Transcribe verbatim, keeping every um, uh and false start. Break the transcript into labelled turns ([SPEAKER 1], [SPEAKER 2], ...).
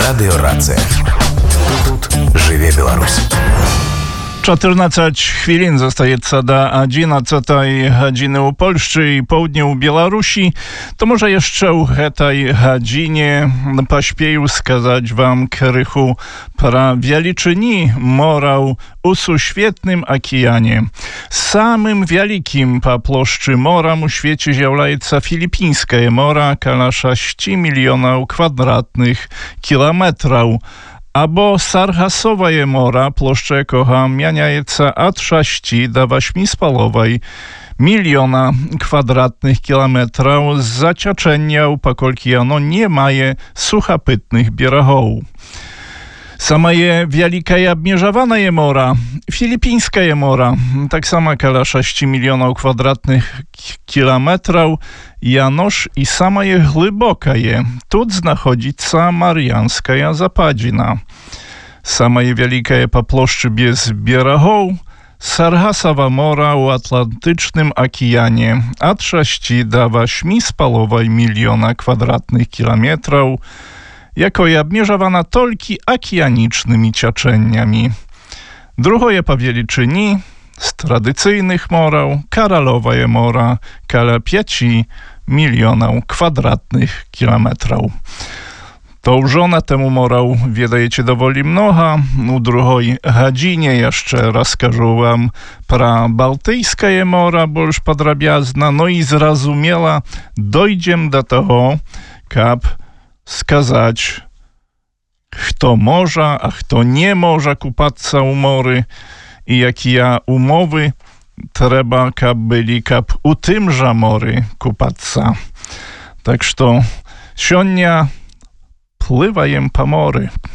[SPEAKER 1] Радыёрацыя. Тут жыве Беларусь.
[SPEAKER 2] czternaście chwilin zostaje do jedenastej godziny u Polsce i południe u Białorusi. To może jeszcze u tej godzinie pośpieju skazać wam krychu pra wieliczyni morał u świetnym okeanie. Samym wielkim po ploszczy mora u świecie zjawляется Filipińskie mora, kala sześć milionów kwadratnych kilometrów. Abo Sargasowe mora, ploszcza jakoha mieniaється od sześć do ośmiu spalowej miliona kwadratnych kilometrów z zaciaczenia, pokolki ono nie maje suchopytnych bierogow. Sama je wielka i obmierzowana je mora, Filipińska je mora, tak sama kala sześć milionów kwadratnych kilometrów, janoż i sama je głęboka je. Tu znachodzica Marianska Zapadzina. Sama je wielka je po ploszczy bez bierogow, Sargasowa mora u Atlantycznym okeanie od sześć do ośmiu spalowej miliona kwadratnych kilometrów, jako je obmierzowana tolki okeanicznymi ciaczeniami. Drugie po wieliczyni z tradycyjnych morał Koralowa je mora, kala pięć milionów kwadratnych kilometrów. To żona temu morał wiedajecie dowoli mnoga. U drugiej godzinie jeszcze rozkażę wam pra Bałtyjskie mora, bo już podrabiazna, no i zrozumiela dojdziem do tego, kap skazać, kto może, a kto nie może kupać u mory i jakie umowy trzeba, kap byli, kap u tymże mory kupać. Tak że sionia pływajem po mory.